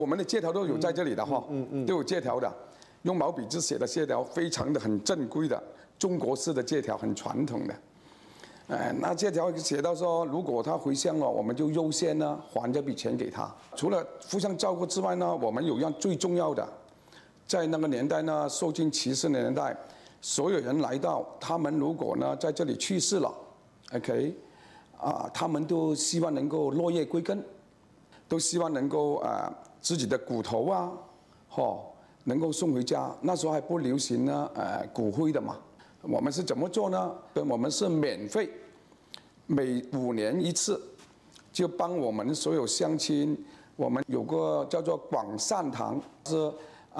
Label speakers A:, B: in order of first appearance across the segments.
A: 我们的借条都有在这里的哈，都有借条的，用毛笔字写的借条，非常的很正规的中国式的借条，很传统的。那借条写到说，如果他回乡了，我们就优先呢还这笔钱给他。除了互相照顾之外呢，我们有样最重要的，在那个年代呢，受尽歧视的年代，所有人来到，他们如果呢在这里去世了 ，OK， 他们都希望能够落叶归根，都希望能够自己的骨头啊，能够送回家。那时候还不流行呢骨灰的嘛。我们是怎么做呢？我们是免费，每5年一次，就帮我们所有乡亲。我们有个叫做广善堂，是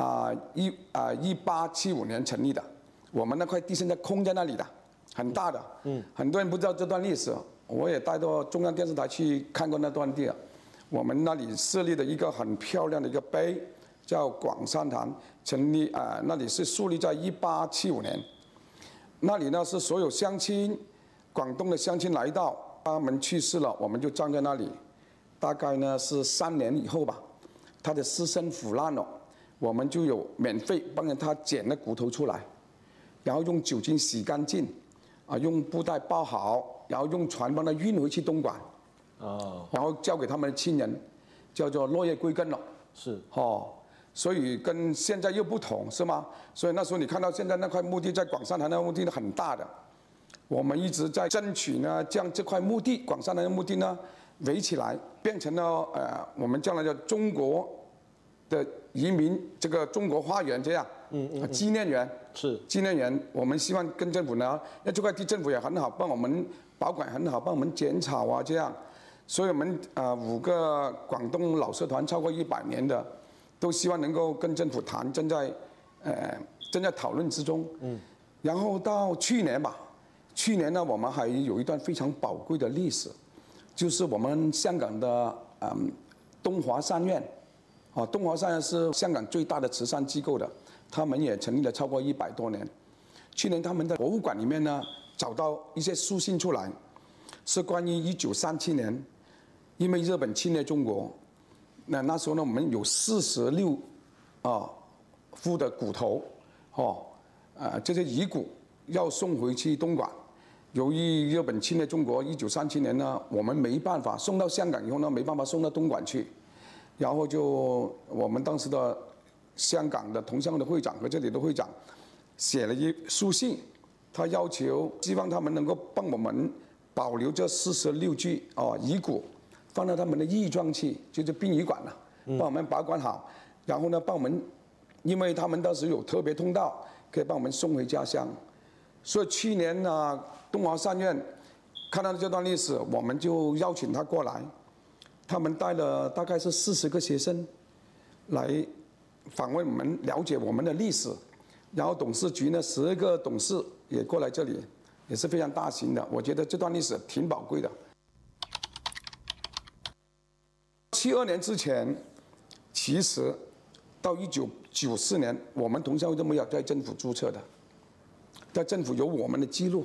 A: 1875年成立的。我们那块地现在空在那里的，很大的。很多人不知道这段历史，我也带到中央电视台去看过那段地。我们那里设立的一个很漂亮的一个碑，叫广善堂，成立那里是树立在1875年。那里呢是所有乡亲，广东的乡亲来到，他们去世了，我们就站在那里。大概呢是3年以后吧，他的尸身腐烂了，我们就有免费帮他捡了骨头出来，然后用酒精洗干净，用布袋包好，然后用船帮他运回去东莞，然后交给他们的亲人，叫做落叶归根了。
B: 是
A: 所以跟现在又不同，是吗？所以那时候你看到现在那块墓地在广善堂那墓地呢很大的，我们一直在争取呢，将这块墓地广善堂的墓地呢围起来，变成了我们将来的中国的移民这个中国花园这样，纪念园是纪念园。我们希望跟政府呢，那这块地政府也很好，帮我们保管很好，帮我们剪草啊这样。所以我们5个广东老社团超过100年的。都希望能够跟政府谈，正在讨论之中。然后到去年吧，去年呢，我们还有一段非常宝贵的历史，就是我们香港的东华三院，东华三院是香港最大的慈善机构的，他们也成立了超过100多年。去年他们在博物馆里面呢，找到一些书信出来，是关于1937年，因为日本侵略中国。那时候呢，我们有46副的骨头，这些遗骨要送回去东莞。由于日本侵略中国，1937年呢，我们没办法送到香港以后呢，没办法送到东莞去，然后就我们当时的香港的同乡会的会长和这里的会长写了一书信，他要求希望他们能够帮我们保留这46具遗骨。放到他们的义庄去，就是殡仪馆了，帮我们保管好，然后呢，帮我们，因为他们当时有特别通道，可以帮我们送回家乡。所以去年呢，东华三院看到这段历史，我们就邀请他过来，他们带了大概是40个学生来访问我们，了解我们的历史。然后董事局呢，12个董事也过来这里，也是非常大型的。我觉得这段历史挺宝贵的。72年之前，其实到1994年，我们同乡会都没有在政府注册的，在政府有我们的记录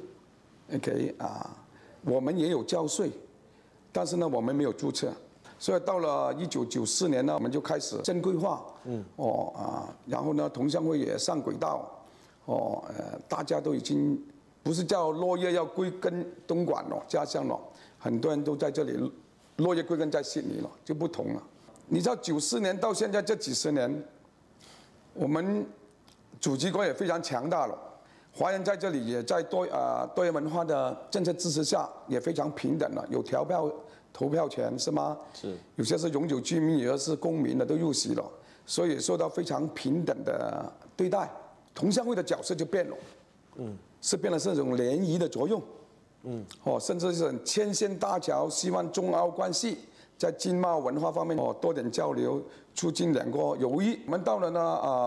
A: ，OK 我们也有交税，但是呢，我们没有注册，所以到了1994年呢，我们就开始正规化，然后呢，同乡会也上轨道，大家都已经不是叫落叶要归根东莞了，家乡了，很多人都在这里。落叶归根在悉尼了，就不同了。你知道94年到现在这几十年，我们祖籍国也非常强大了，华人在这里也在多元文化的政策支持下，也非常平等了，有投票权是吗？是。有些是永久居民，有些是公民的都入籍了，所以受到非常平等的对待。同乡会的角色就变了，是变了这种联谊的作用。甚至是牵线搭桥，希望中澳关系在经贸文化方面多点交流，促进两国友谊。我们到了呢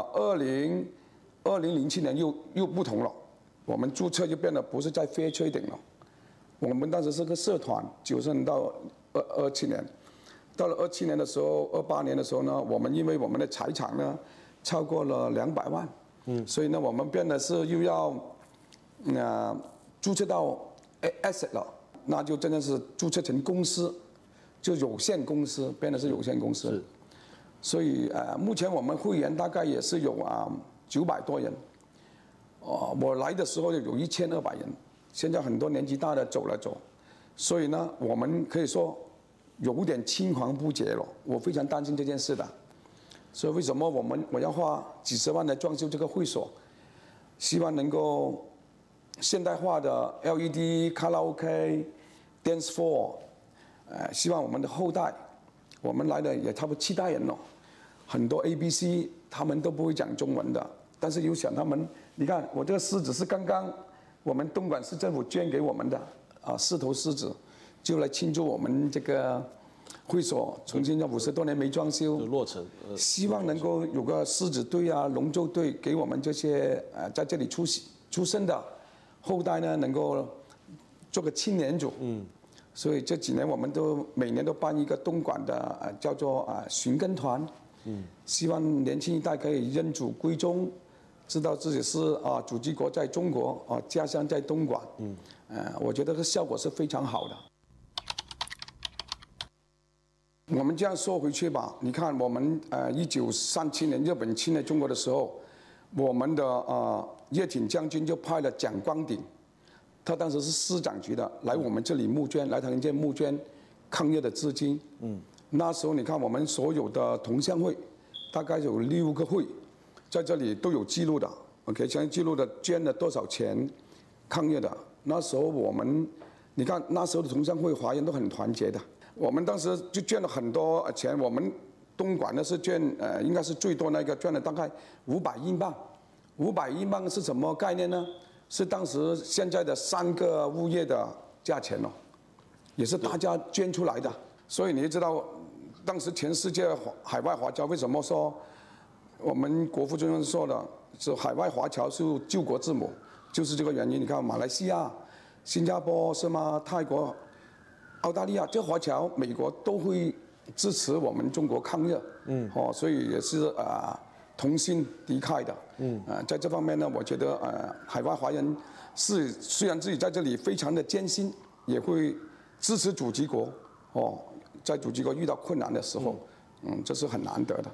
A: 2007年又不同了，我们注册就变得不是在 fair trading 了，我们当时是个社团，90年到27年，到了27年的时候，28年的时候呢，我们因为我们的财产呢超过了200万，所以呢我们变得是又要注册到asset 了，那就真的是注册成公司，就有限公司，变得是有限公司。 所以目前我们会员大概也是有900多人。我来的时候有1200人，现在很多年纪大的走了走，所以呢，我们可以说有点青黄不接了。我非常担心这件事的，所以为什么我要花几十万来装修这个会所，希望能够现代化的 LED 卡拉 OK、dance floor， 希望我们的后代，我们来的也差不多7代人了，很多 ABC 他们都不会讲中文的，但是有想他们。你看，我这个狮子是刚刚我们东莞市政府捐给我们的4头狮子，就来庆祝我们这个会所重新50多年没装修，
B: 落成，
A: 希望能够有个狮子队龙舟队给我们这些在这里出生的后代呢，能够做个青年组。所以这几年我们都每年都办一个东莞的叫做寻根团，希望年轻一代可以认祖归宗。知道自己是祖籍国在中国家乡在东莞，我觉得这效果是非常好的。我们这样说回去吧，你看我们1937年日本侵略中国的时候，我们的叶挺将军就派了蒋光鼎，他当时是市长级的，来我们这里募捐，来唐人街募捐抗日的资金。那时候你看我们所有的同乡会，大概有6个会。在这里都有记录的 ，OK， 现在记录的捐了多少钱抗日的。那时候我们，你看那时候的同乡会华人都很团结的。我们当时就捐了很多钱，我们东莞呢是捐应该是最多那个捐了大概500英镑。500英镑是什么概念呢？是当时现在的3个物业的价钱哦，也是大家捐出来的。所以你就知道，当时全世界海外华侨为什么说？我们国父中央说的是海外华侨是救国之母，就是这个原因。你看马来西亚、新加坡是吗？泰国、澳大利亚这华侨，美国都会支持我们中国抗日。所以也是同心敌忾的。在这方面呢，我觉得海外华人是虽然自己在这里非常的艰辛，也会支持祖籍国。在祖籍国遇到困难的时候，这是很难得的。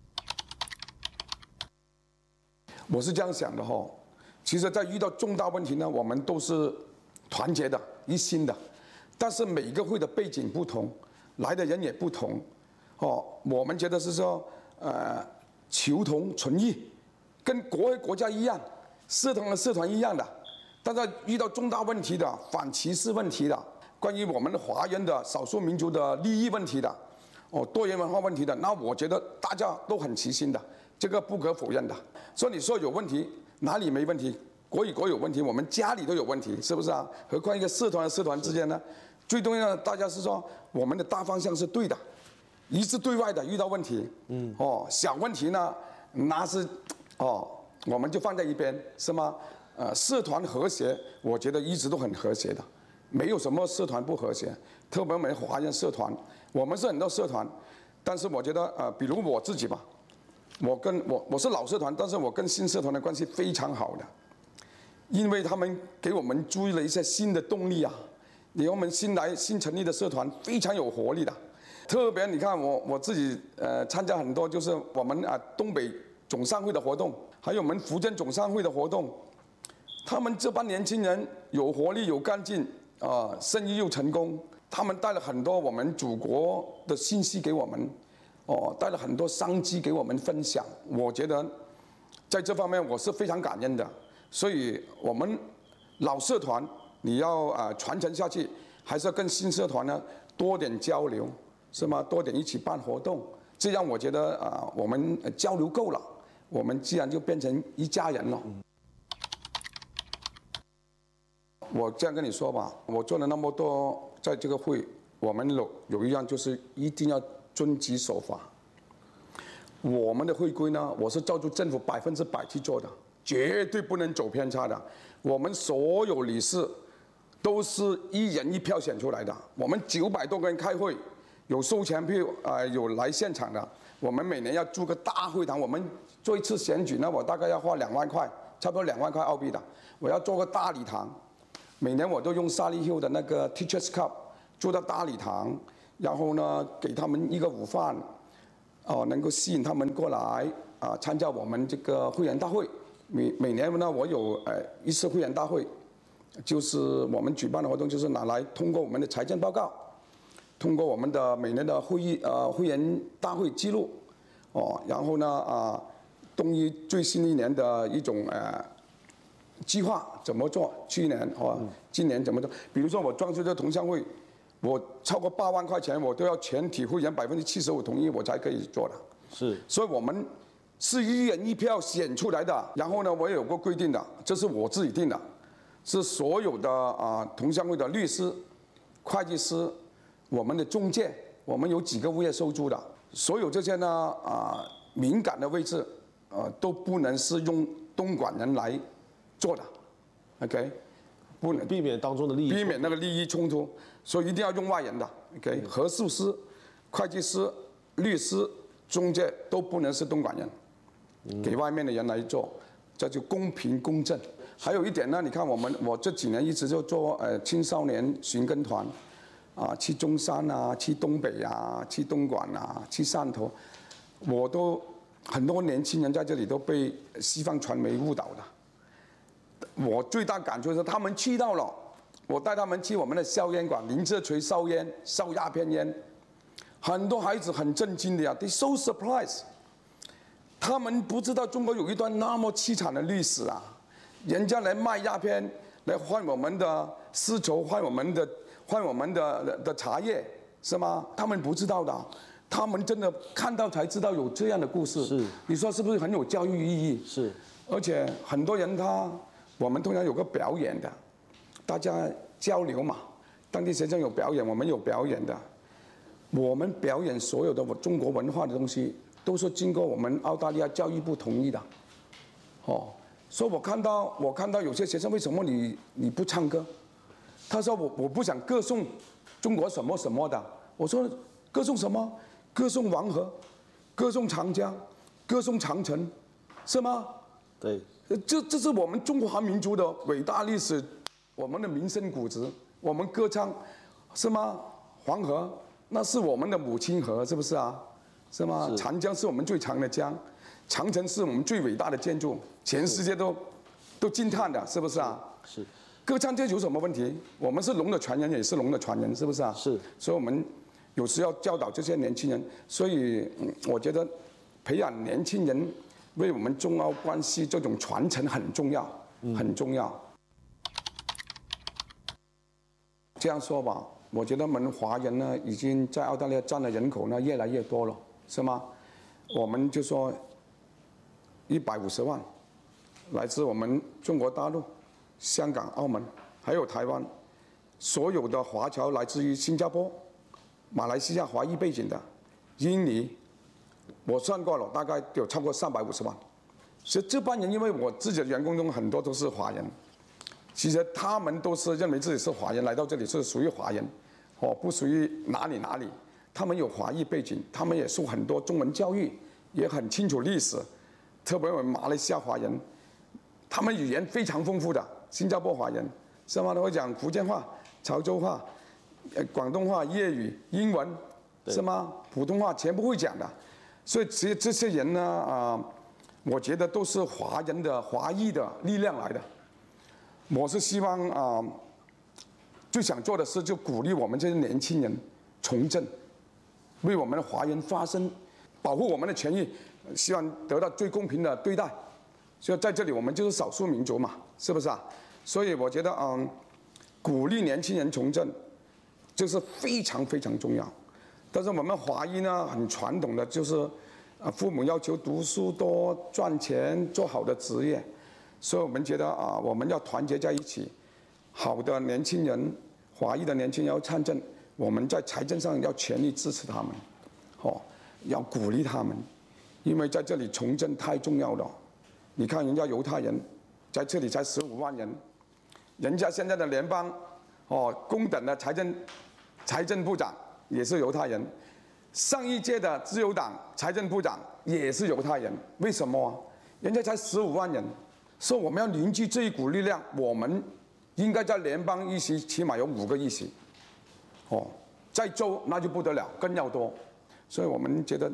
A: 我是这样想的其实，在遇到重大问题呢，我们都是团结的、一心的。但是每一个会的背景不同，来的人也不同，我们觉得是说，求同存异，跟国家一样，社团和社团一样的。但是遇到重大问题的、反歧视问题的、关于我们华人的少数民族的利益问题的、多元文化问题的，那我觉得大家都很齐心的。这个不可否认的。所以你说有问题，哪里没问题？国与国有问题，我们家里都有问题，是不是啊？何况一个社团和社团之间呢？最重要的，大家是说我们的大方向是对的，一致对外的。遇到问题，小问题呢，那是我们就放在一边，是吗？社团和谐，我觉得一直都很和谐的，没有什么社团不和谐。特别我们华人社团，我们是很多社团，但是我觉得比如我自己吧。我是老社团，但是我跟新社团的关系非常好的，因为他们给我们注入了一些新的动力我们新成立的社团非常有活力的，特别你看我自己参加很多就是我们东北总商会的活动，还有我们福建总商会的活动，他们这帮年轻人有活力有干劲生意又成功，他们带了很多我们祖国的信息给我们。带了很多商机给我们分享，我觉得在这方面我是非常感恩的。所以我们老社团你要传承下去，还是要跟新社团呢多点交流，是吗？多点一起办活动，这样我觉得我们交流够了，我们自然就变成一家人了。我这样跟你说吧，我做了那么多，在这个会，我们有一样就是一定要遵纪守法。我们的会规呢，我是照住政府100%去做的，绝对不能走偏差的。我们所有理事都是1人1票选出来的。我们900多个人开会，有收钱票有来现场的。我们每年要租个大会堂，我们做一次选举呢，我大概要花2万块，差不多2万块澳币的。我要做个大礼堂，每年我都用沙利 Hill 的那个 Teachers Cup 做到大礼堂。然后呢，给他们一个午饭， 能够吸引他们过来参加我们这个会员大会。每年呢，我有一次会员大会，就是我们举办的活动，就是拿来通过我们的财政报告，通过我们的每年的会员大会记录，然后呢动议最新一年的一种计划怎么做，去年今年怎么做？比如说我装修这同乡会，我超过8万块钱，我都要全体会员75%同意，我才可以做的。
B: 是，
A: 所以我们是1人1票选出来的。然后呢，我也有个规定的，这是我自己定的，是所有的同乡会的律师、会计师、我们的中介，我们有几个物业收租的，所有这些呢敏感的位置都不能是用东莞人来做的 ，OK， 不能
B: 避免当中的利益，
A: 避免那个利益冲突，所以一定要用外人的 ，OK， 核数师、会计师、律师、中介都不能是东莞人，给外面的人来做，这就公平公正。还有一点呢，你看我这几年一直就做青少年寻根团，去中山去东北去东莞去汕头，我都很多年轻人在这里都被西方传媒误导的。我最大感触是，他们去到了，我带他们去我们的硝烟馆，林则锤烧烟、烧鸦片烟，很多孩子很震惊的呀 ，they so surprised， 他们不知道中国有一段那么凄惨的历史啊，人家来卖鸦片，来换我们的丝绸，换我们的茶叶，是吗？他们不知道的，他们真的看到才知道有这样的故事。
B: 是，
A: 你说是不是很有教育意义？
B: 是，
A: 而且很多人我们通常有个表演的，大家交流嘛。当地学生有表演，我们有表演的。我们表演所有的中国文化的东西，都是经过我们澳大利亚教育部同意的。所以我看到有些学生，为什么你不唱歌？他说我不想歌颂中国什么什么的。我说歌颂什么？歌颂黄河，歌颂长江，歌颂长城，是吗？
B: 对。
A: 这是我们中华民族的伟大历史，我们的民生骨子，我们歌唱，是吗？黄河那是我们的母亲河，是不是啊？是吗？长江是我们最长的江，长城是我们最伟大的建筑，全世界都惊叹的，是不是啊？
B: 是。
A: 歌唱这有什么问题？我们是龙的传人，也是龙的传人，是不是啊？
B: 是。
A: 所以我们有时要教导这些年轻人，所以我觉得培养年轻人。为我们中澳关系这种传承很重要，很重要。这样说吧，我觉得我们华人呢，已经在澳大利亚占的人口呢越来越多了，是吗？我们就说150万，来自我们中国大陆、香港、澳门，还有台湾，所有的华侨来自于新加坡、马来西亚华裔背景的，印尼。我算过了，大概有超过350万。所以这帮人，因为我自己的员工中很多都是华人，其实他们都是认为自己是华人，来到这里是属于华人，不属于哪里。他们有华裔背景，他们也受很多中文教育，也很清楚历史。特别我们马来西亚华人，他们语言非常丰富的。新加坡华人是吗？他会讲福建话、潮州话、广东话、粤语、英文，是吗？普通话全部会讲的。所以其实这些人呢，我觉得都是华人的华裔的力量来的。我是希望最想做的事就鼓励我们这些年轻人从政，为我们的华人发声，保护我们的权益，希望得到最公平的对待。所以在这里我们就是少数民族嘛，是不是啊？所以我觉得鼓励年轻人从政，这是非常非常重要。但是我们华裔呢，很传统的就是，父母要求读书多、赚钱、做好的职业，所以我们觉得我们要团结在一起，好的年轻人，华裔的年轻人要参政，我们在财政上要全力支持他们，要鼓励他们，因为在这里从政太重要了。你看人家犹太人，在这里才15万人，人家现在的联邦，公等的财政部长。也是犹太人，上一届的自由党财政部长也是犹太人，为什么啊？人家才15万人，所以我们要凝聚这一股力量，我们应该在联邦议席起码有5个议席，在州那就不得了，更要多。所以我们觉得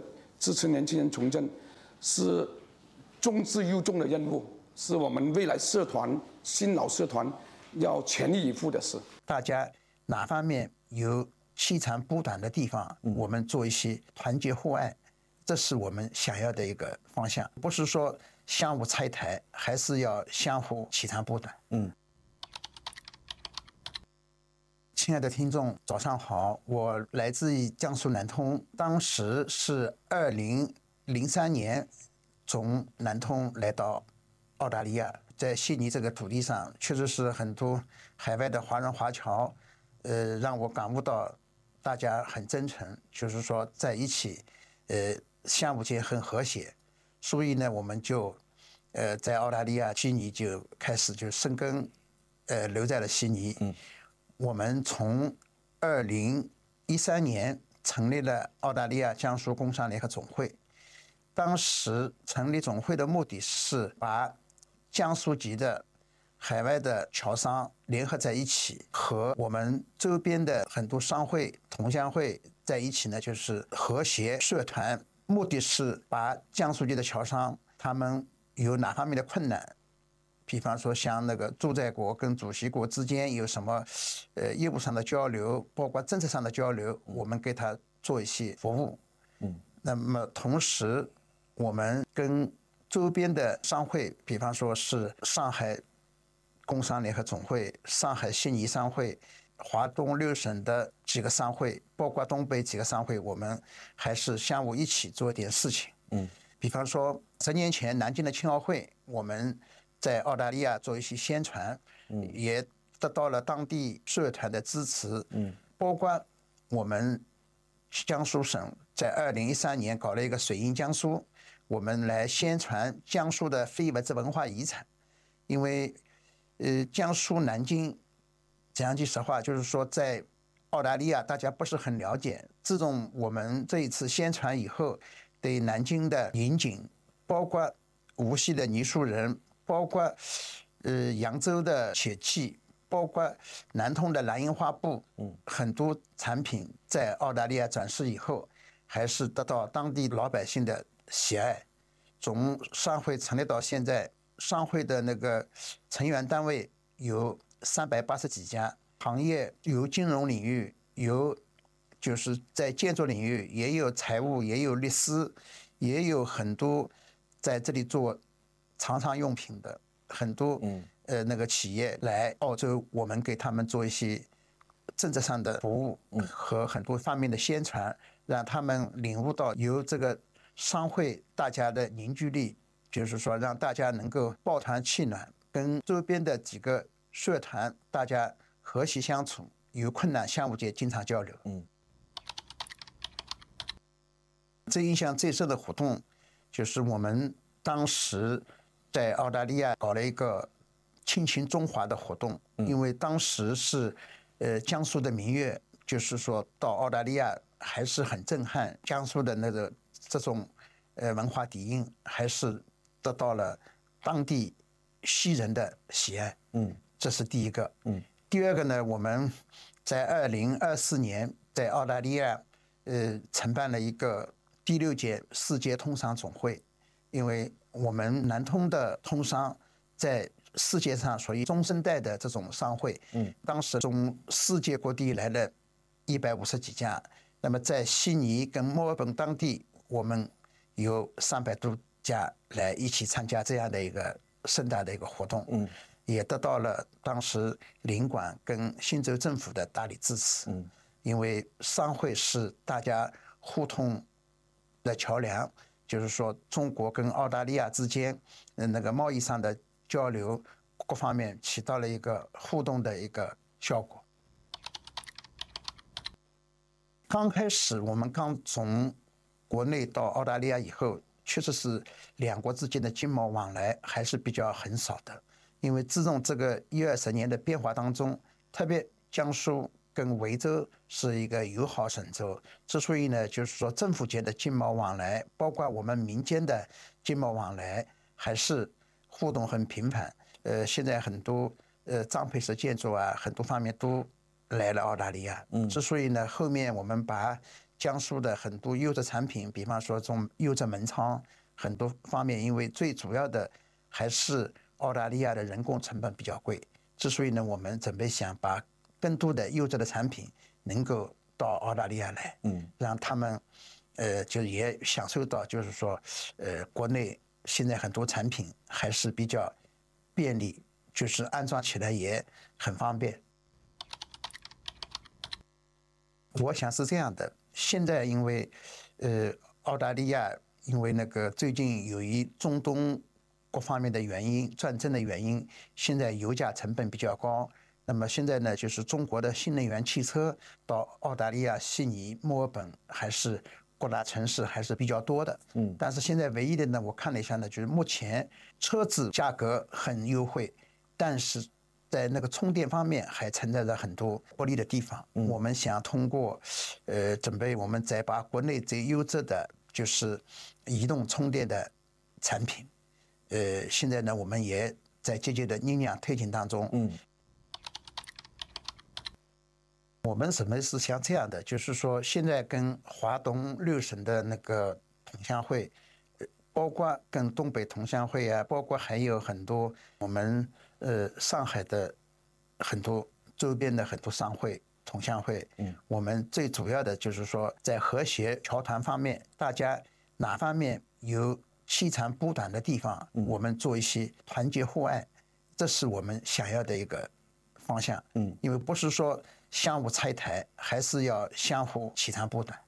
A: 支持年轻人从政，是重质又重的任务，是我们未来社团新老社团要全力以赴的事。
B: 大家哪方面有凄长不短的地方，我们做一些团结互爱，这是我们想要的一个方向，不是说相互拆台，还是要相互取长补短。亲爱的听众，早上好，我来自于江苏南通，当时是2003年从南通来到澳大利亚，在悉尼这个土地上，确实是很多海外的华人华侨，让我感悟到大家很真诚，就是说在一起，相互间很和谐，所以呢，我们就，在澳大利亚悉尼就开始就生根，留在了悉尼。我们从2013年成立了澳大利亚江苏工商联合总会，当时成立总会的目的是把江苏籍的海外的侨商联合在一起，和我们周边的很多商会、同乡会在一起呢，就是和谐社团。目的是把江苏籍的侨商他们有哪方面的困难，比方说像那个驻在国跟主席国之间有什么业务上的交流，包括政策上的交流，我们给他做一些服务。那么同时我们跟周边的商会，比方说是上海工商联合总会、上海悉尼商会、华东6省的几个商会，包括东北几个商会，我们还是相互一起做一点事情。比方说10年前南京的青奥会，我们在澳大利亚做一些宣传，也得到了当地社团的支持。包括我们江苏省在2013年搞了一个水印江苏，我们来宣传江苏的非物质文化遗产。因为江苏南京讲句实话，就是说在澳大利亚大家不是很了解，自从我们这一次宣传以后，对南京的林景，包括无锡的泥塑人，包括扬州的铁器，包括南通的蓝印花布，很多产品在澳大利亚展示以后，还是得到当地老百姓的喜爱。从商会成立到现在，商会的那个成员单位有380几家，行业有金融领域，有就是在建筑领域，也有财务，也有律师，也有很多在这里做常常用品的很多那个企业来澳洲，我们给他们做一些政策上的服务和很多方面的宣传，让他们领悟到由这个商会大家的凝聚力，就是说让大家能够抱团取暖，跟周边的几个社团大家和谐相处，有困难相互间经常交流。最印象最深的活动就是我们当时在澳大利亚搞了一个亲情中华的活动，因为当时是江苏的民乐，就是说到澳大利亚还是很震撼，江苏的那个这种文化底蕴还是得到了当地西人的喜爱。这是第一个。第二个呢，我们在2024年在澳大利亚承办了一个第6届世界通商总会，因为我们南通的通商在世界上属于中生代的这种商会，当时从世界各地来了150几家，那么在悉尼跟墨尔本当地，我们有300多家来一起参加这样的一个盛大的一个活动，也得到了当时领馆跟新州政府的大力支持。因为商会是大家互通的桥梁，就是说中国跟澳大利亚之间那个贸易上的交流各方面起到了一个互动的一个效果。刚开始我们刚从国内到澳大利亚以后，确实是两国之间的经贸往来还是比较很少的，因为自从这个10-20年的变化当中，特别江苏跟维州是一个友好省州，之所以呢，就是说政府间的经贸往来，包括我们民间的经贸往来，还是互动很频繁。现在很多张培石建筑啊，很多方面都来了澳大利亚。之所以呢，后面我们把江苏的很多优质产品，比方说这种优质门窗，很多方面，因为最主要的还是澳大利亚的人工成本比较贵。之所以呢，我们准备想把更多的优质的产品能够到澳大利亚来，让他们就也享受到，就是说，国内现在很多产品还是比较便利，就是安装起来也很方便。我想是这样的，现在因为澳大利亚因为那个最近由于中东各方面的原因，战争的原因，现在油价成本比较高。那么现在呢，就是中国的新能源汽车到澳大利亚悉尼、墨尔本还是各大城市还是比较多的。但是现在唯一的呢，我看了一下呢，就是目前车子价格很优惠，但是在那个充电方面还存在着很多不利的地方。我们想通过准备我们再把国内最优质的就是移动充电的产品，现在呢我们也在积极的酝酿推进当中。我们什么是像这样的，就是说现在跟华东6省的那个同乡会，包括跟东北同乡会啊，包括还有很多我们上海的很多周边的很多商会同乡会，我们最主要的就是说在和谐侨团方面，大家哪方面有细长补短的地方，我们做一些团结互爱，这是我们想要的一个方向。因为不是说相互拆台，还是要相互起长补短。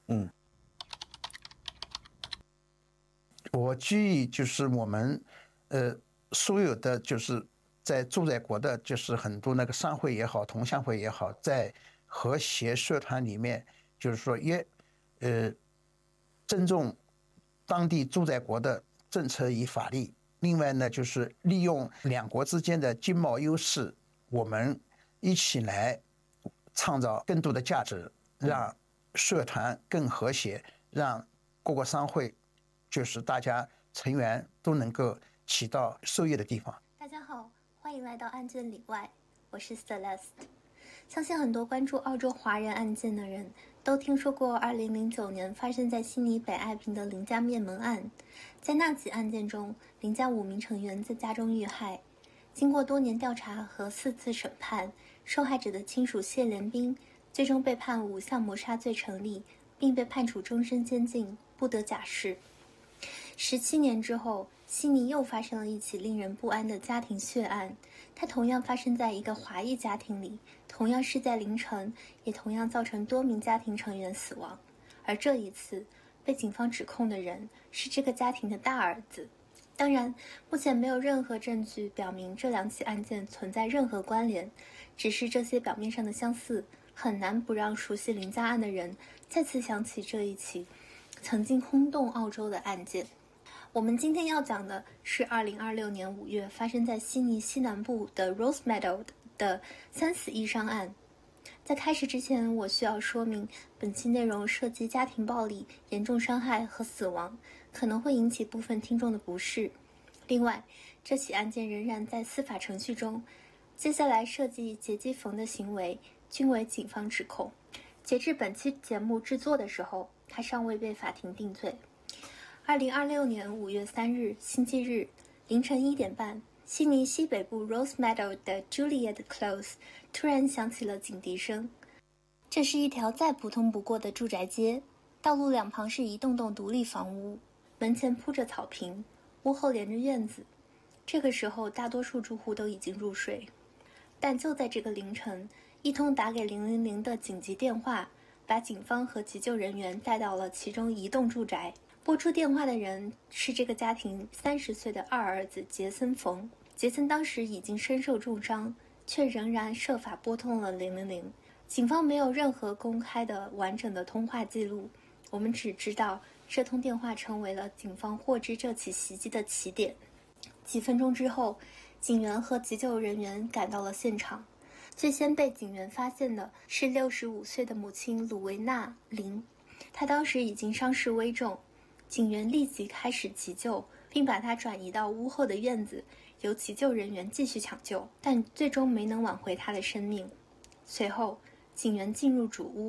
B: 我建议就是我们所有的就是在住在国的，就是很多那个商会也好，同乡会也好，在和谐社团里面，就是说也尊重当地住在国的政策与法律。另外呢，就是利用两国之间的经贸优势，我们一起来创造更多的价值，让社团更和谐，让各个商会就是大家成员都能够起到受益的地方。
C: 大家好，欢迎来到案件里外，我是 Celeste。相信很多关注澳洲华人案件的人都听说过2009年发生在悉尼北爱平的林家灭门案。在那起案件中，林家5名成员在家中遇害。经过多年调查和4次审判，受害者的亲属谢连兵最终被判5项谋杀罪成立，并被判处终身监禁，不得假释。17年之后，悉尼又发生了一起令人不安的家庭血案，它同样发生在一个华裔家庭里，同样是在凌晨，也同样造成多名家庭成员死亡。而这一次，被警方指控的人是这个家庭的大儿子。当然，目前没有任何证据表明这2起案件存在任何关联，只是这些表面上的相似，很难不让熟悉林家案的人再次想起这一起曾经轰动澳洲的案件。我们今天要讲的是2026年5月发生在悉尼西南部的 Rosemeadow 的3死1伤案。在开始之前，我需要说明，本期内容涉及家庭暴力、严重伤害和死亡，可能会引起部分听众的不适。另外，这起案件仍然在司法程序中，接下来涉及劫机缝的行为均为警方指控。截至本期节目制作的时候，他尚未被法庭定罪。2026年5月3日星期日凌晨1点半，悉尼西北部 Rosemeadow 的 Juliet Close 突然响起了警笛声。这是一条再普通不过的住宅街，道路两旁是一栋栋独立房屋，门前铺着草坪，屋后连着院子。这个时候，大多数住户都已经入睡。但就在这个凌晨，一通打给000的紧急电话，把警方和急救人员带到了其中一栋住宅。拨出电话的人是这个家庭30岁的二儿子杰森·冯。杰森当时已经身受重伤，却仍然设法拨通了000。警方没有任何公开的完整的通话记录，我们只知道这通电话成为了警方获知这起袭击的起点。几分钟之后，警员和急救人员赶到了现场。最先被警员发现的是65岁的母亲鲁维娜·林，她当时已经伤势危重。警员立即开始急救，并把他转移到屋后的院子，由急救人员继续抢救，但最终没能挽回他的生命。随后，警员进入主屋，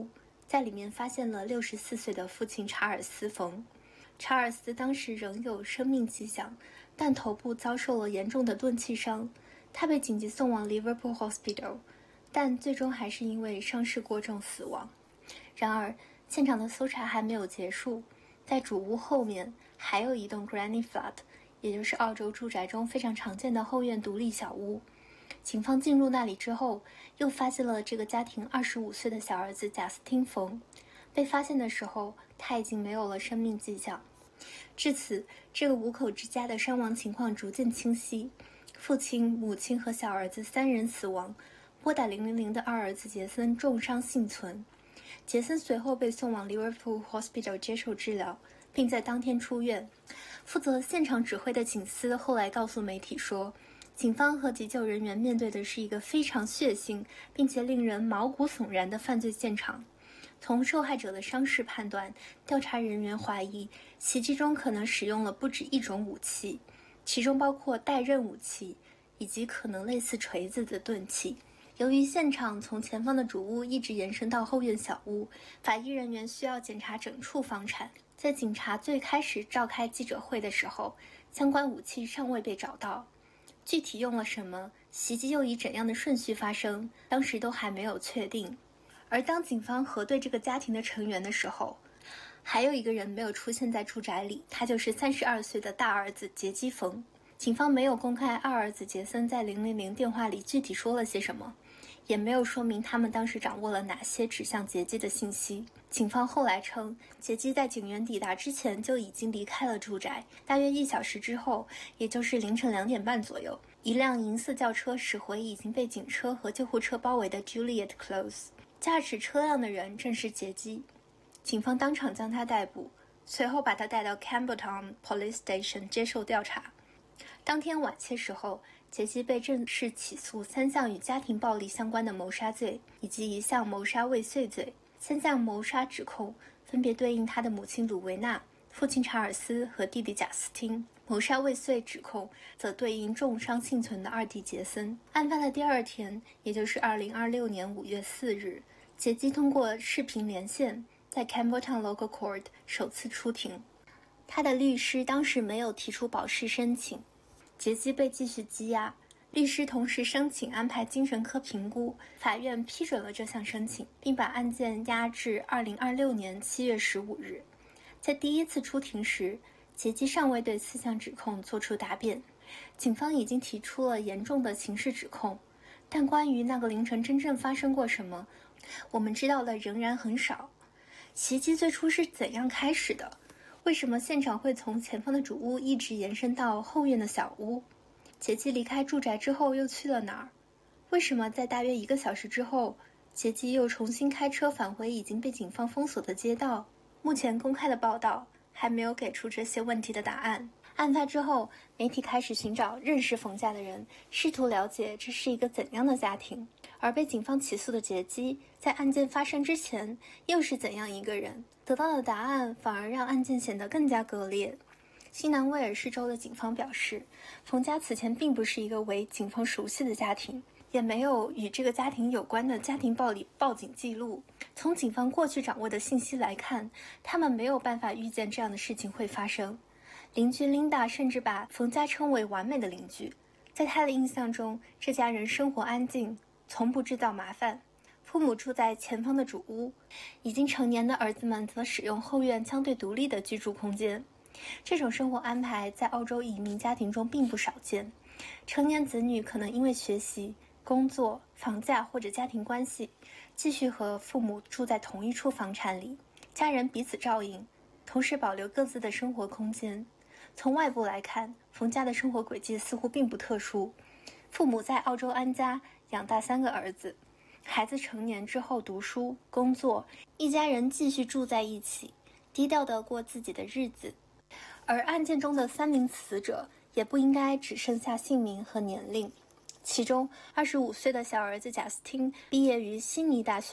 C: 在里面发现了64岁的父亲查尔斯·冯。查尔斯当时仍有生命迹象，但头部遭受了严重的钝器伤，他被紧急送往 Liverpool Hospital， 但最终还是因为伤势过重死亡。然而，现场的搜查还没有结束，在主屋后面还有一栋 Granny Flat， 也就是澳洲住宅中非常常见的后院独立小屋。警方进入那里之后，又发现了这个家庭25岁的小儿子贾斯汀·冯。被发现的时候，他已经没有了生命迹象。至此，这个5口之家的伤亡情况逐渐清晰，父亲、母亲和小儿子3人死亡，拨打000的2儿子杰森重伤幸存。杰森随后被送往 Liverpool Hospital 接受治疗，并在当天出院。负责现场指挥的警司后来告诉媒体说，警方和急救人员面对的是一个非常血腥并且令人毛骨悚然的犯罪现场。从受害者的伤势判断，调查人员怀疑袭击中可能使用了不止一种武器，其中包括带刃武器以及可能类似锤子的钝器。由于现场从前方的主屋一直延伸到后院小屋，法医人员需要检查整处房产。在警察最开始召开记者会的时候，相关武器尚未被找到，具体用了什么，袭击又以怎样的顺序发生，当时都还没有确定。而当警方核对这个家庭的成员的时候，还有一个人没有出现在住宅里，他就是32岁的大儿子杰基·冯。警方没有公开二儿子杰森在000电话里具体说了些什么，也没有说明他们当时掌握了哪些指向杰基的信息。警方后来称，杰基在警员抵达之前就已经离开了住宅，大约1小时之后，也就是凌晨2点半左右，一辆银色轿车驶回已经被警车和救护车包围的 Juliet Close。驾驶车辆的人正是杰基，警方当场将他逮捕，随后把他带到 Campbelltown Police Station 接受调查。当天晚些时候，杰基被正式起诉3项与家庭暴力相关的谋杀罪，以及1项谋杀未遂罪。3项谋杀指控分别对应他的母亲鲁维娜、父亲查尔斯和弟弟贾斯汀，谋杀未遂指控则对应重伤幸存的二弟杰森。案发的第二天，也就是2026年5月4日，杰基通过视频连线在 Campbelltown Local Court 首次出庭。他的律师当时没有提出保释申请，杰基被继续羁押。律师同时申请安排精神科评估，法院批准了这项申请，并把案件押至2026年7月15日。在第一次出庭时，杰基尚未对4项指控作出答辩。警方已经提出了严重的刑事指控，但关于那个凌晨真正发生过什么，我们知道的仍然很少。袭击最初是怎样开始的？为什么现场会从前方的主屋一直延伸到后院的小屋？杰基离开住宅之后又去了哪儿？为什么在大约1个小时之后，杰基又重新开车返回已经被警方封锁的街道？目前公开的报道还没有给出这些问题的答案。案发之后，媒体开始寻找认识冯家的人，试图了解这是一个怎样的家庭。而被警方起诉的杰基，在案件发生之前又是怎样一个人？得到的答案反而让案件显得更加割裂。新南威尔士州的警方表示，冯家此前并不是一个为警方熟悉的家庭，也没有与这个家庭有关的家庭暴力报警记录。从警方过去掌握的信息来看，他们没有办法预见这样的事情会发生。邻居琳达甚至把冯家称为完美的邻居，在她的印象中，这家人生活安静，从不制造麻烦。父母住在前方的主屋，已经成年的儿子们则使用后院相对独立的居住空间。这种生活安排在澳洲移民家庭中并不少见。成年子女可能因为学习、工作、房价或者家庭关系，继续和父母住在同一处房产里，家人彼此照应，同时保留各自的生活空间。从外部来看，冯家的生活轨迹似乎并不特殊。父母在澳洲安家，养大3个儿子，孩子成年之后读书、工作，一家人继续住在一起，低调地过自己的日子。而案件中的3名死者也不应该只剩下姓名和年龄。其中25岁的小儿子贾斯汀毕业于悉尼大学，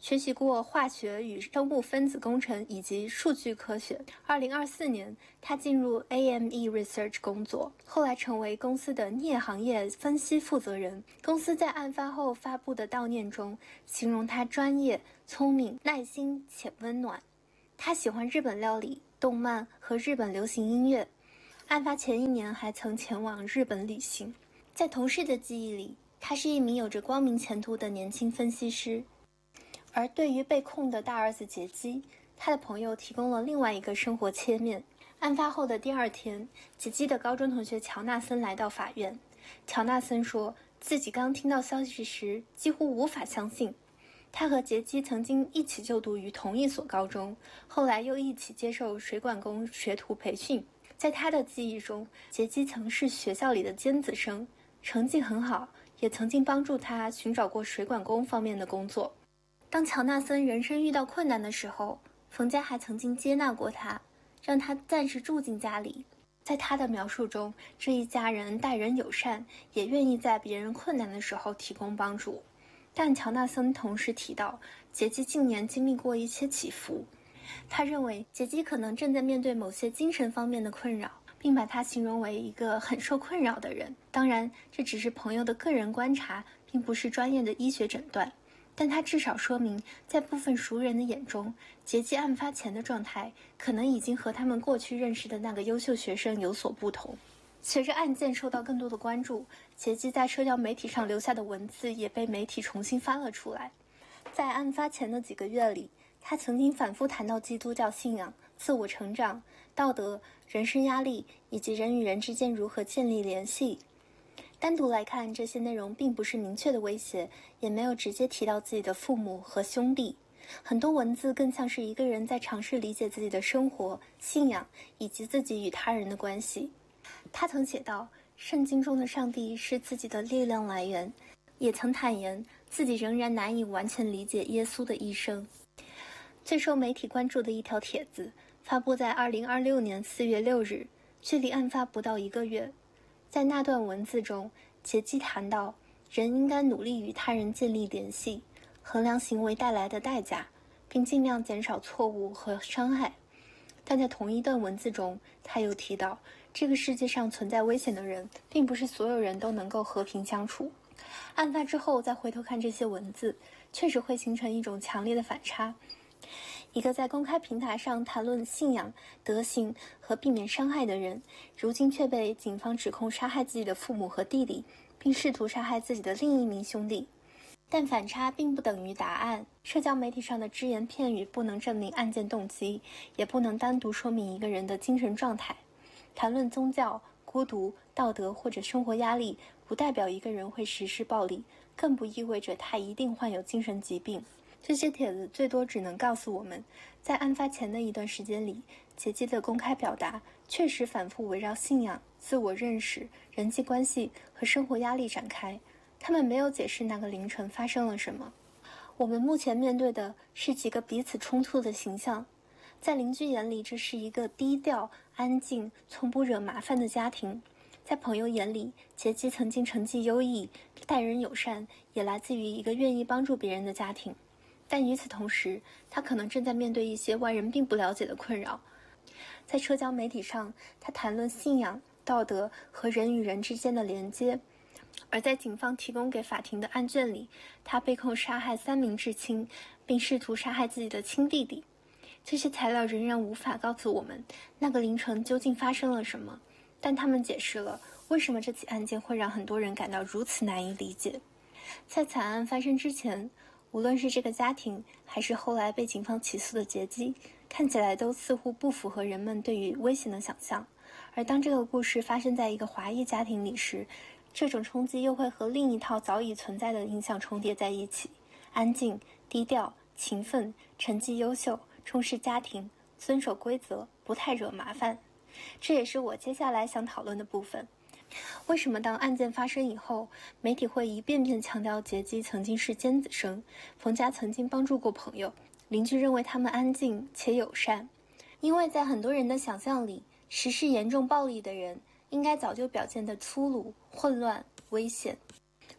C: 学习过化学与生物分子工程以及数据科学。2024年，他进入 AME Research 工作，后来成为公司的镍行业分析负责人。公司在案发后发布的悼念中，形容他专业、聪明、耐心且温暖。他喜欢日本料理、动漫和日本流行音乐。案发前1年还曾前往日本旅行。在同事的记忆里，他是一名有着光明前途的年轻分析师。而对于被控的大儿子杰基，他的朋友提供了另外一个生活切面。案发后的第2天，杰基的高中同学乔纳森来到法院。乔纳森说自己刚听到消息时几乎无法相信。他和杰基曾经一起就读于同一所高中，后来又一起接受水管工学徒培训。在他的记忆中，杰基曾是学校里的尖子生，成绩很好，也曾经帮助他寻找过水管工方面的工作。当乔纳森人生遇到困难的时候，冯家还曾经接纳过他，让他暂时住进家里。在他的描述中，这一家人待人友善，也愿意在别人困难的时候提供帮助。但乔纳森同时提到，杰基近年经历过一些起伏。他认为杰基可能正在面对某些精神方面的困扰，并把他形容为一个很受困扰的人。当然，这只是朋友的个人观察，并不是专业的医学诊断。但他至少说明，在部分熟人的眼中，杰基案发前的状态可能已经和他们过去认识的那个优秀学生有所不同。随着案件受到更多的关注，杰基在社交媒体上留下的文字也被媒体重新翻了出来。在案发前的几个月里，他曾经反复谈到基督教信仰、自我成长、道德、人生压力以及人与人之间如何建立联系。单独来看，这些内容并不是明确的威胁，也没有直接提到自己的父母和兄弟。很多文字更像是一个人在尝试理解自己的生活、信仰以及自己与他人的关系。他曾写道，圣经中的上帝是自己的力量来源，也曾坦言自己仍然难以完全理解耶稣的一生。最受媒体关注的一条帖子发布在2026年4月6日，距离案发不到1个月。在那段文字中，杰基谈到人应该努力与他人建立联系，衡量行为带来的代价，并尽量减少错误和伤害。但在同一段文字中，他又提到这个世界上存在危险的人，并不是所有人都能够和平相处。案发之后再回头看这些文字，确实会形成一种强烈的反差。一个在公开平台上谈论信仰、德行和避免伤害的人，如今却被警方指控杀害自己的父母和弟弟，并试图杀害自己的另一名兄弟。但反差并不等于答案。社交媒体上的只言片语不能证明案件动机，也不能单独说明一个人的精神状态。谈论宗教、孤独、道德或者生活压力，不代表一个人会实施暴力，更不意味着他一定患有精神疾病。这些帖子最多只能告诉我们，在案发前的一段时间里，杰基的公开表达确实反复围绕信仰、自我认识、人际关系和生活压力展开。他们没有解释那个凌晨发生了什么。我们目前面对的是几个彼此冲突的形象。在邻居眼里，这是一个低调、安静、从不惹麻烦的家庭；在朋友眼里，杰基曾经成绩优异、待人友善，也来自于一个愿意帮助别人的家庭。但与此同时，他可能正在面对一些外人并不了解的困扰。在社交媒体上，他谈论信仰、道德和人与人之间的连接；而在警方提供给法庭的案卷里，他被控杀害3名至亲，并试图杀害自己的亲弟弟。这些材料仍然无法告诉我们那个凌晨究竟发生了什么，但他们解释了为什么这起案件会让很多人感到如此难以理解。在惨案发生之前，无论是这个家庭，还是后来被警方起诉的杰基，看起来都似乎不符合人们对于危险的想象。而当这个故事发生在一个华裔家庭里时，这种冲击又会和另一套早已存在的印象重叠在一起：安静、低调、勤奋、成绩优秀、重视家庭、遵守规则、不太惹麻烦。这也是我接下来想讨论的部分。为什么当案件发生以后，媒体会一遍遍强调杰基曾经是尖子生，冯家曾经帮助过朋友，邻居认为他们安静且友善？因为在很多人的想象里，实施严重暴力的人应该早就表现得粗鲁、混乱、危险。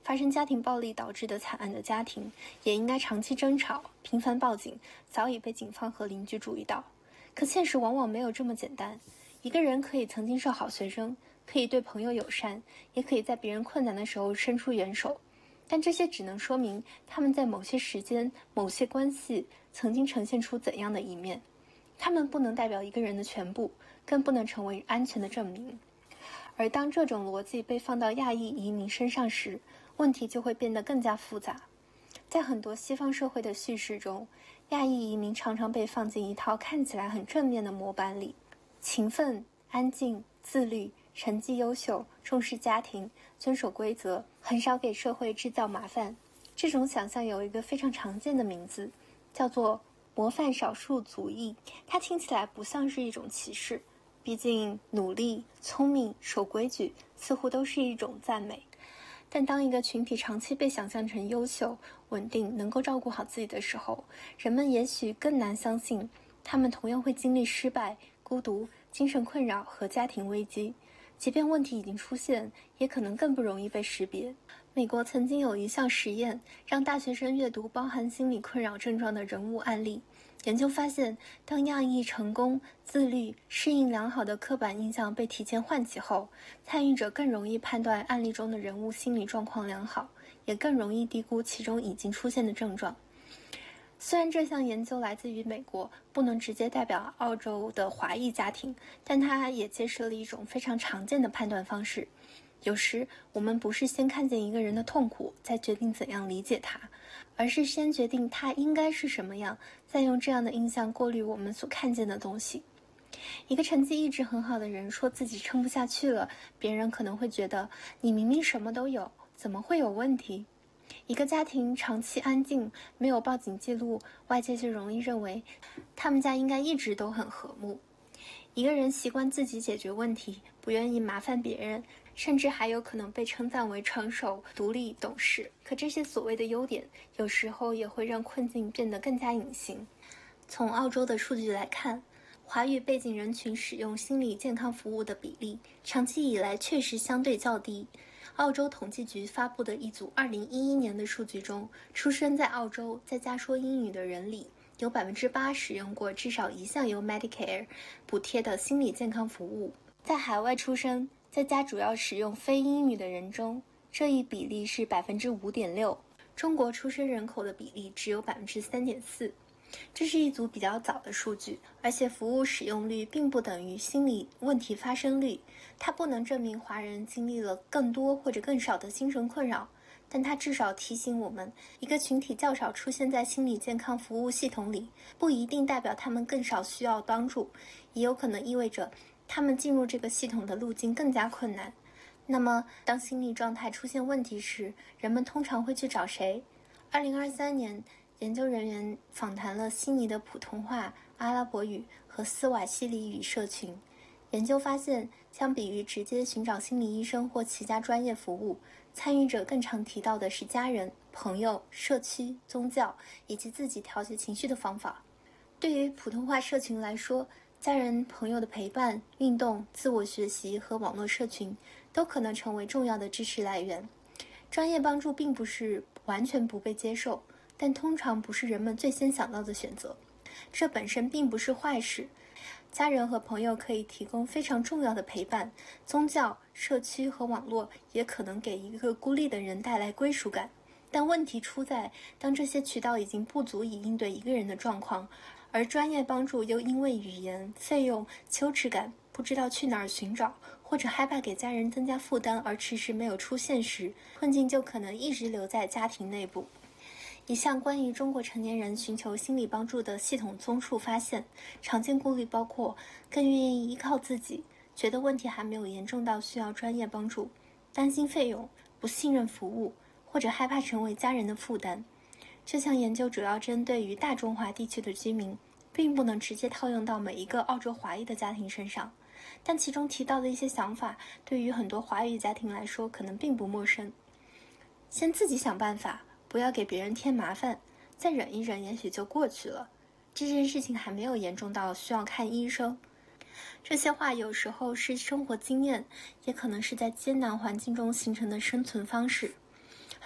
C: 发生家庭暴力导致的惨案的家庭，也应该长期争吵、频繁报警，早已被警方和邻居注意到。可现实往往没有这么简单。一个人可以曾经是好学生，可以对朋友友善，也可以在别人困难的时候伸出援手，但这些只能说明他们在某些时间、某些关系曾经呈现出怎样的一面。他们不能代表一个人的全部，更不能成为安全的证明。而当这种逻辑被放到亚裔移民身上时，问题就会变得更加复杂。在很多西方社会的叙事中，亚裔移民常常被放进一套看起来很正面的模板里：勤奋、安静、自律、成绩优秀、重视家庭、遵守规则，很少给社会制造麻烦。这种想象有一个非常常见的名字，叫做模范少数族裔。它听起来不像是一种歧视，毕竟努力、聪明、守规矩似乎都是一种赞美。但当一个群体长期被想象成优秀、稳定、能够照顾好自己的时候，人们也许更难相信他们同样会经历失败、孤独、精神困扰和家庭危机。即便问题已经出现，也可能更不容易被识别。美国曾经有一项实验，让大学生阅读包含心理困扰症状的人物案例。研究发现，当亚裔成功、自律、适应良好的刻板印象被提前唤起后，参与者更容易判断案例中的人物心理状况良好，也更容易低估其中已经出现的症状。虽然这项研究来自于美国，不能直接代表澳洲的华裔家庭，但它也揭示了一种非常常见的判断方式。有时我们不是先看见一个人的痛苦，再决定怎样理解他，而是先决定他应该是什么样，再用这样的印象过滤我们所看见的东西。一个成绩一直很好的人说自己撑不下去了，别人可能会觉得你明明什么都有，怎么会有问题？一个家庭长期安静，没有报警记录，外界就容易认为他们家应该一直都很和睦。一个人习惯自己解决问题，不愿意麻烦别人，甚至还有可能被称赞为成熟、独立、懂事。可这些所谓的优点，有时候也会让困境变得更加隐形。从澳洲的数据来看，华语背景人群使用心理健康服务的比例，长期以来确实相对较低。澳洲统计局发布的一组2011年的数据中，出生在澳洲在家说英语的人里，有8%使用过至少一项由 Medicare 补贴的心理健康服务。在海外出生，在家主要使用非英语的人中，这一比例是5.6%。中国出生人口的比例只有3.4%。这是一组比较早的数据，而且服务使用率并不等于心理问题发生率。它不能证明华人经历了更多或者更少的精神困扰，但它至少提醒我们，一个群体较少出现在心理健康服务系统里，不一定代表他们更少需要帮助，也有可能意味着他们进入这个系统的路径更加困难。那么，当心理状态出现问题时，人们通常会去找谁？2023年，研究人员访谈了悉尼的普通话、阿拉伯语和斯瓦希里语社群。研究发现，相比于直接寻找心理医生或其他专业服务，参与者更常提到的是家人、朋友、社区、宗教以及自己调节情绪的方法。对于普通话社群来说，家人、朋友的陪伴、运动、自我学习和网络社群都可能成为重要的支持来源。专业帮助并不是完全不被接受，但通常不是人们最先想到的选择。这本身并不是坏事。家人和朋友可以提供非常重要的陪伴，宗教、社区和网络也可能给一个孤立的人带来归属感。但问题出在，当这些渠道已经不足以应对一个人的状况，而专业帮助又因为语言、费用、羞耻感，不知道去哪儿寻找，或者害怕给家人增加负担而迟迟没有出现时，困境就可能一直留在家庭内部。一项关于中国成年人寻求心理帮助的系统综述发现，常见顾虑包括更愿意依靠自己，觉得问题还没有严重到需要专业帮助，担心费用，不信任服务，或者害怕成为家人的负担。这项研究主要针对于大中华地区的居民，并不能直接套用到每一个澳洲华裔的家庭身上，但其中提到的一些想法，对于很多华语家庭来说可能并不陌生。先自己想办法，不要给别人添麻烦，再忍一忍，也许就过去了。这件事情还没有严重到需要看医生。这些话有时候是生活经验，也可能是在艰难环境中形成的生存方式。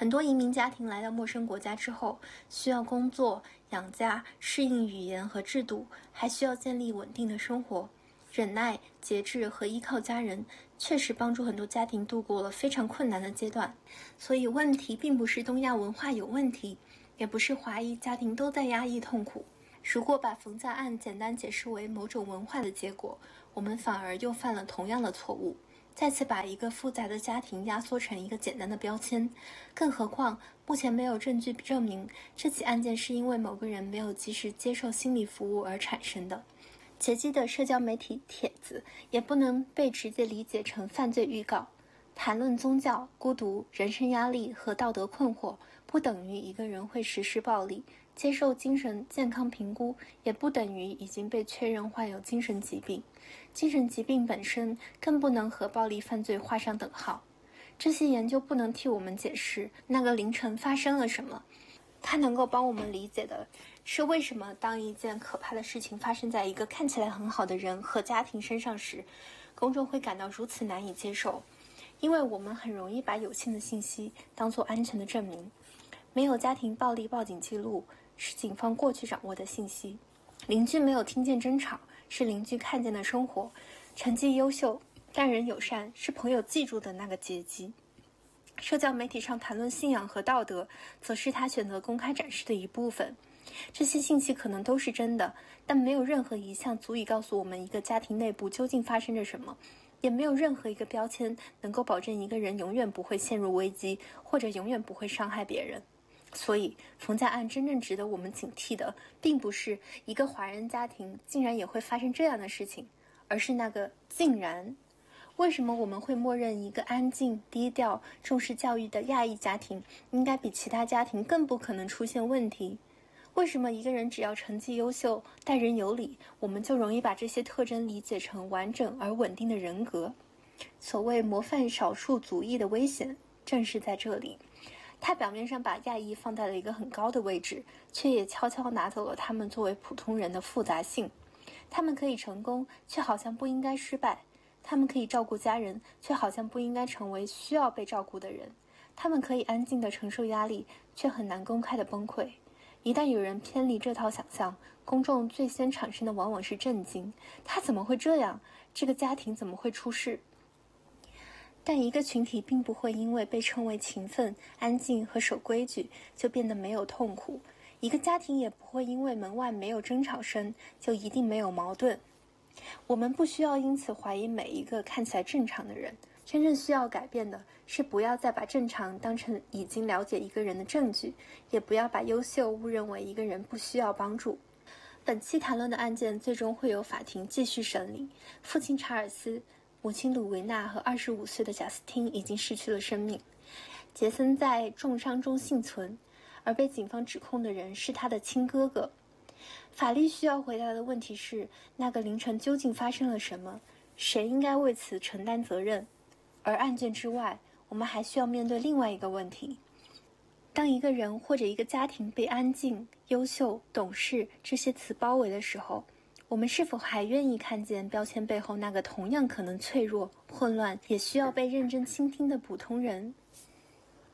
C: 很多移民家庭来到陌生国家之后，需要工作、养家、适应语言和制度，还需要建立稳定的生活。忍耐、节制和依靠家人，确实帮助很多家庭度过了非常困难的阶段。所以问题并不是东亚文化有问题，也不是华裔家庭都在压抑痛苦。如果把冯家案简单解释为某种文化的结果，我们反而又犯了同样的错误，再次把一个复杂的家庭压缩成一个简单的标签。更何况目前没有证据证明这起案件是因为某个人没有及时接受心理服务而产生的。劫机的社交媒体帖子也不能被直接理解成犯罪预告。谈论宗教、孤独、人生压力和道德困惑，不等于一个人会实施暴力。接受精神健康评估也不等于已经被确认患有精神疾病。精神疾病本身更不能和暴力犯罪画上等号。这些研究不能替我们解释那个凌晨发生了什么，它能够帮我们理解的是为什么当一件可怕的事情发生在一个看起来很好的人和家庭身上时，公众会感到如此难以接受。因为我们很容易把有限的信息当作安全的证明。没有家庭暴力报警记录是警方过去掌握的信息，邻居没有听见争吵是邻居看见的生活，成绩优秀、待人友善是朋友记住的那个阶级。社交媒体上谈论信仰和道德，则是他选择公开展示的一部分。这些信息可能都是真的，但没有任何一项足以告诉我们一个家庭内部究竟发生着什么，也没有任何一个标签能够保证一个人永远不会陷入危机，或者永远不会伤害别人。所以冯家案真正值得我们警惕的，并不是一个华人家庭竟然也会发生这样的事情，而是那个竟然。为什么我们会默认一个安静、低调、重视教育的亚裔家庭应该比其他家庭更不可能出现问题？为什么一个人只要成绩优秀、待人有礼，我们就容易把这些特征理解成完整而稳定的人格？所谓模范少数族裔的危险，正是在这里。它表面上把亚裔放在了一个很高的位置，却也悄悄拿走了他们作为普通人的复杂性。他们可以成功，却好像不应该失败。他们可以照顾家人，却好像不应该成为需要被照顾的人。他们可以安静地承受压力，却很难公开地崩溃。一旦有人偏离这套想象，公众最先产生的往往是震惊：他怎么会这样？这个家庭怎么会出事？但一个群体并不会因为被称为勤奋、安静和守规矩就变得没有痛苦，一个家庭也不会因为门外没有争吵声就一定没有矛盾。我们不需要因此怀疑每一个看起来正常的人，真正需要改变的是不要再把正常当成已经了解一个人的证据，也不要把优秀误认为一个人不需要帮助。本期谈论的案件最终会由法庭继续审理。父亲查尔斯、母亲鲁维娜和25岁的贾斯汀已经失去了生命。杰森在重伤中幸存，而被警方指控的人是他的亲哥哥。法律需要回答的问题是，那个凌晨究竟发生了什么？谁应该为此承担责任？而案件之外，我们还需要面对另外一个问题：当一个人或者一个家庭被安静、优秀、懂事这些词包围的时候，我们是否还愿意看见标签背后那个同样可能脆弱、混乱，也需要被认真倾听的普通人？